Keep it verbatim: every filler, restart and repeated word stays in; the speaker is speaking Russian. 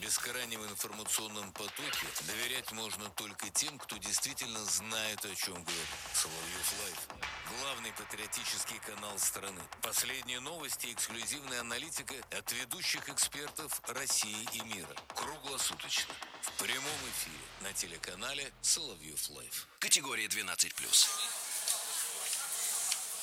бескрайнем информационном потоке доверять можно только тем, кто действительно знает, о чем говорит. Соловьев Лайв. Главный патриотический канал страны. Последние новости, эксклюзивная аналитика от ведущих экспертов России и мира. Круглосуточно. В прямом эфире на телеканале Соловьев Лайв. Категория двенадцать плюс.